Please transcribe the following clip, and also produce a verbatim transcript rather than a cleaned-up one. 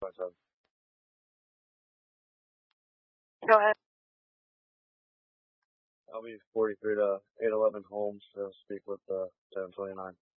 myself. Go ahead. I'll be forty-three to eight eleven Holmes to speak with uh, ten twenty-nine.